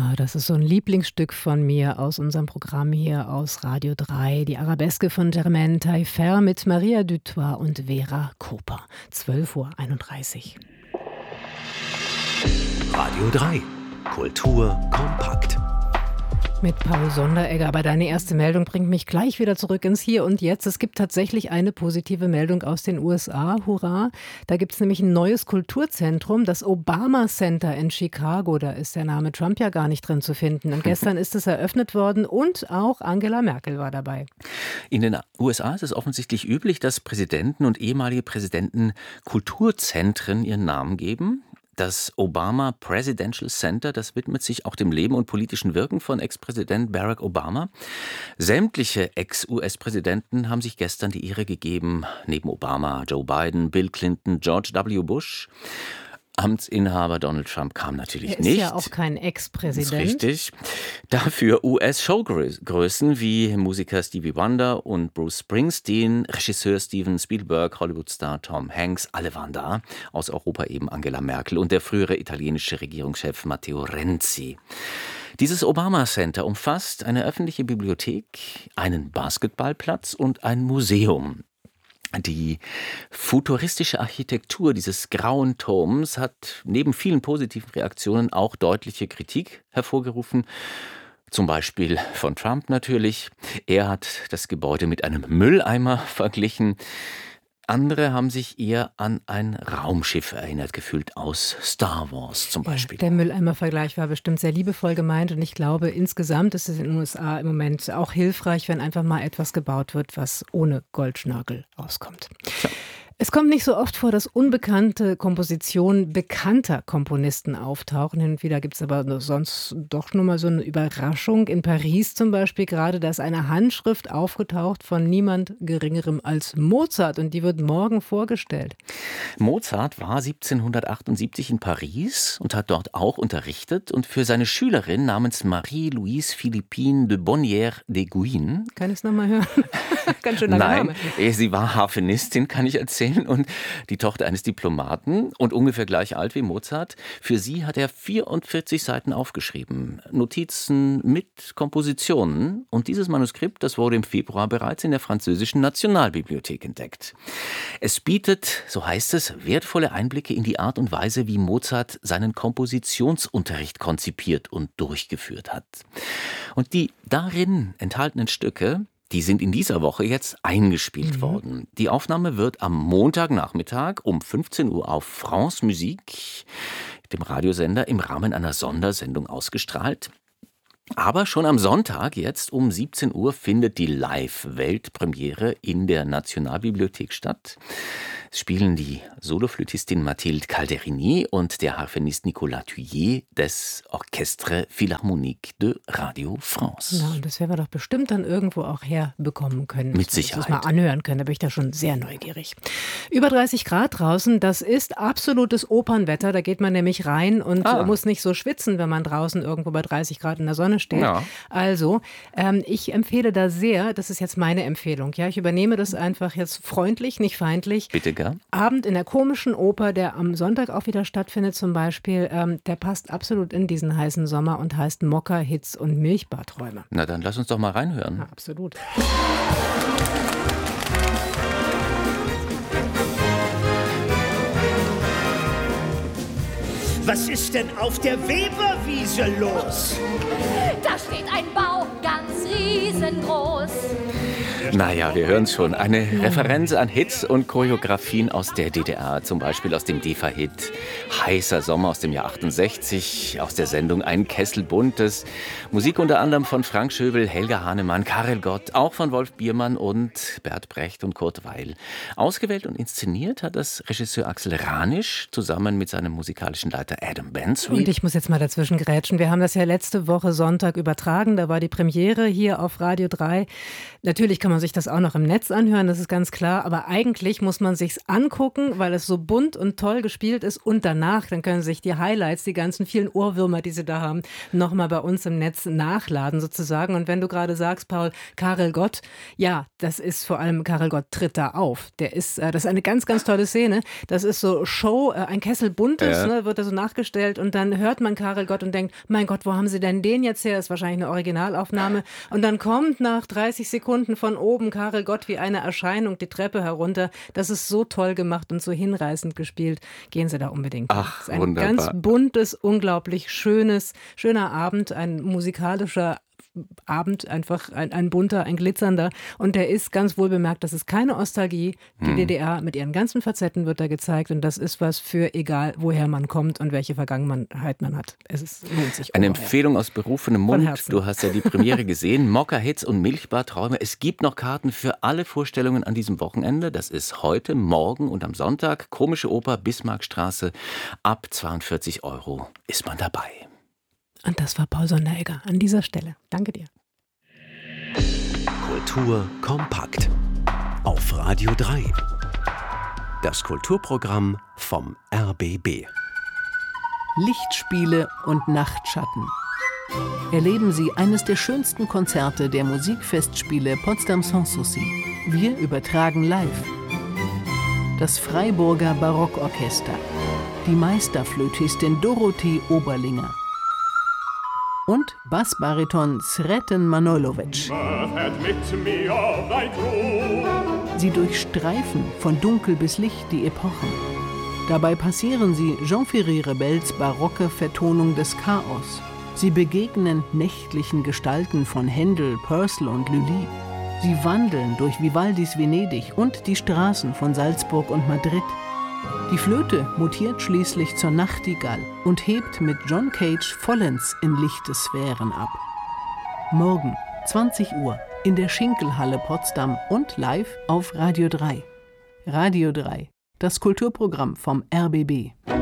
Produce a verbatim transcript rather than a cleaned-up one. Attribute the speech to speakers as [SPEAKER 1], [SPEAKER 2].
[SPEAKER 1] Ja, das ist so ein Lieblingsstück von mir aus unserem Programm hier aus Radio drei. Die Arabeske von Germaine Taillefer mit Maria Dutoit und Vera Koper. zwölf Uhr einunddreißig.
[SPEAKER 2] Radio drei. Kultur kompakt.
[SPEAKER 1] Mit Paul Sonderegger. Aber deine erste Meldung bringt mich gleich wieder zurück ins Hier und Jetzt. Es gibt tatsächlich eine positive Meldung aus den U S A. Hurra! Da gibt es nämlich ein neues Kulturzentrum, das Obama Center in Chicago. Da ist der Name Trump ja gar nicht drin zu finden. Und gestern ist es eröffnet worden und auch Angela Merkel war dabei.
[SPEAKER 2] In den U S A ist es offensichtlich üblich, dass Präsidenten und ehemalige Präsidenten Kulturzentren ihren Namen geben. Das Obama Presidential Center, das widmet sich auch dem Leben und politischen Wirken von Ex-Präsident Barack Obama. Sämtliche Ex-U S-Präsidenten haben sich gestern die Ehre gegeben, neben Obama, Joe Biden, Bill Clinton, George W. Bush. Amtsinhaber Donald Trump kam natürlich
[SPEAKER 1] er ist
[SPEAKER 2] nicht.
[SPEAKER 1] ja auch kein Ex-Präsident.
[SPEAKER 2] Das ist richtig. Dafür U S-Showgrößen wie Musiker Stevie Wonder und Bruce Springsteen, Regisseur Steven Spielberg, Hollywood-Star Tom Hanks, alle waren da. Aus Europa eben Angela Merkel und der frühere italienische Regierungschef Matteo Renzi. Dieses Obama Center umfasst eine öffentliche Bibliothek, einen Basketballplatz und ein Museum. Die futuristische Architektur dieses grauen Turms hat neben vielen positiven Reaktionen auch deutliche Kritik hervorgerufen. Zum Beispiel von Trump natürlich. Er hat das Gebäude mit einem Mülleimer verglichen. Andere haben sich eher an ein Raumschiff erinnert gefühlt aus Star Wars zum Beispiel.
[SPEAKER 1] Ja, der Mülleimer-Vergleich war bestimmt sehr liebevoll gemeint und ich glaube, insgesamt ist es in den U S A im Moment auch hilfreich, wenn einfach mal etwas gebaut wird, was ohne Goldschnörkel auskommt. Ja. Es kommt nicht so oft vor, dass unbekannte Kompositionen bekannter Komponisten auftauchen. Hin und wieder gibt es aber sonst doch nur mal so eine Überraschung. In Paris zum Beispiel gerade, da ist eine Handschrift aufgetaucht von niemand Geringerem als Mozart und die wird morgen vorgestellt.
[SPEAKER 2] Mozart war siebzehnhundertachtundsiebzig in Paris und hat dort auch unterrichtet und für seine Schülerin namens Marie-Louise Philippine de Bonnières de Gouin.
[SPEAKER 1] Kann ich es nochmal hören? Ganz schön langer
[SPEAKER 2] Nein,
[SPEAKER 1] Name.
[SPEAKER 2] Sie war Harfenistin, kann ich erzählen. Und die Tochter eines Diplomaten und ungefähr gleich alt wie Mozart. Für sie hat er vierundvierzig Seiten aufgeschrieben. Notizen mit Kompositionen. Und dieses Manuskript, das wurde im Februar bereits in der französischen Nationalbibliothek entdeckt. Es bietet, so heißt es, wertvolle Einblicke in die Art und Weise, wie Mozart seinen Kompositionsunterricht konzipiert und durchgeführt hat. Und die darin enthaltenen Stücke, die sind in dieser Woche jetzt eingespielt mhm. worden. Die Aufnahme wird am Montagnachmittag um fünfzehn Uhr auf France Musique, dem Radiosender, im Rahmen einer Sondersendung ausgestrahlt. Aber schon am Sonntag jetzt um siebzehn Uhr findet die Live-Weltpremiere in der Nationalbibliothek statt. Es spielen die Soloflötistin Mathilde Calderini und der Harfenist Nicolas Thuillier des Orchestre Philharmonique de Radio France.
[SPEAKER 1] Ja, und das werden wir doch bestimmt dann irgendwo auch herbekommen können.
[SPEAKER 2] Mit Sicherheit.
[SPEAKER 1] Das mal anhören können, da bin ich da schon sehr neugierig. Über dreißig Grad draußen, das ist absolutes Opernwetter. Da geht man nämlich rein und ah. muss nicht so schwitzen, wenn man draußen irgendwo bei dreißig Grad in der Sonne steht. Ja. Also, ähm, ich empfehle da sehr, das ist jetzt meine Empfehlung, ja, ich übernehme das einfach jetzt freundlich, nicht feindlich.
[SPEAKER 2] Bitte gern.
[SPEAKER 1] Abend in der komischen Oper, der am Sonntag auch wieder stattfindet zum Beispiel, ähm, der passt absolut in diesen heißen Sommer und heißt Mokka, Hits und Milchbadträume.
[SPEAKER 2] Na dann lass uns doch mal reinhören.
[SPEAKER 1] Ja, absolut.
[SPEAKER 3] Was ist denn auf der Weberwiese los?
[SPEAKER 4] Da steht ein Bau, ganz riesengroß.
[SPEAKER 2] Naja, wir hören es schon. Eine Referenz an Hits und Choreografien aus der D D R. Zum Beispiel aus dem D E F A-Hit Heißer Sommer aus dem Jahr achtundsechzig. Aus der Sendung Ein Kessel Buntes. Musik unter anderem von Frank Schöbel, Helga Hahnemann, Karel Gott. Auch von Wolf Biermann und Bert Brecht und Kurt Weill. Ausgewählt und inszeniert hat das Regisseur Axel Ranisch zusammen mit seinem musikalischen Leiter Adam Bensby.
[SPEAKER 1] Und ich muss jetzt mal dazwischen grätschen. Wir haben das ja letzte Woche Sonntag übertragen. Da war die Premiere hier auf Radio drei. Natürlich kann man man sich das auch noch im Netz anhören, das ist ganz klar. Aber eigentlich muss man sich's angucken, weil es so bunt und toll gespielt ist. Und danach, dann können sich die Highlights, die ganzen vielen Ohrwürmer, die sie da haben, nochmal bei uns im Netz nachladen sozusagen. Und wenn du gerade sagst, Paul, Karel Gott, ja, das ist vor allem, Karel Gott tritt da auf. Der ist, äh, das ist eine ganz, ganz tolle Szene. Das ist so Show, äh, ein Kessel Buntes, ja. ne, wird da so nachgestellt. Und dann hört man Karel Gott und denkt, mein Gott, wo haben sie denn den jetzt her? Das ist wahrscheinlich eine Originalaufnahme. Und dann kommt nach dreißig Sekunden von oben Karel Gott wie eine Erscheinung die Treppe herunter. Das ist so toll gemacht und so hinreißend gespielt. Gehen Sie da unbedingt.
[SPEAKER 2] Ach,
[SPEAKER 1] das ist ein
[SPEAKER 2] wunderbar.
[SPEAKER 1] ganz buntes, unglaublich schönes, schöner Abend, ein musikalischer Abend, einfach ein, ein bunter, ein glitzernder. Und der ist ganz wohl bemerkt, das ist keine Nostalgie. Die hm. D D R mit ihren ganzen Facetten wird da gezeigt. Und das ist was für egal, woher man kommt und welche Vergangenheit man hat. Es ist, lohnt sich.
[SPEAKER 2] Eine
[SPEAKER 1] vorher.
[SPEAKER 2] Empfehlung aus berufenem Mund. Du hast ja die Premiere gesehen. Mokka-Hits und Milchbadträume. Es gibt noch Karten für alle Vorstellungen an diesem Wochenende. Das ist heute, morgen und am Sonntag. Komische Oper, Bismarckstraße. Ab zweiundvierzig Euro ist man dabei.
[SPEAKER 1] Und das war Paul Sonderegger an dieser Stelle. Danke dir.
[SPEAKER 5] Kultur kompakt auf Radio drei. Das Kulturprogramm vom R B B.
[SPEAKER 6] Lichtspiele und Nachtschatten. Erleben Sie eines der schönsten Konzerte der Musikfestspiele Potsdam Sans Souci. Wir übertragen live. Das Freiburger Barockorchester. Die Meisterflötistin Dorothee Oberlinger. Und Bassbariton Sreten Manojlovic. Sie durchstreifen von Dunkel bis Licht die Epochen. Dabei passieren sie Jean-Ferry Rebels barocke Vertonung des Chaos. Sie begegnen nächtlichen Gestalten von Händel, Purcell und Lully. Sie wandeln durch Vivaldis Venedig und die Straßen von Salzburg und Madrid. Die Flöte mutiert schließlich zur Nachtigall und hebt mit John Cage vollends in lichte Sphären ab. Morgen, zwanzig Uhr, in der Schinkelhalle Potsdam und live auf Radio drei. Radio drei, das Kulturprogramm vom R B B.